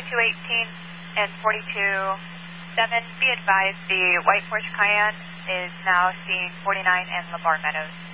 4218 and 427. Be advised the white Porsche Cayenne is now seeing 49 and Lamar Meadows.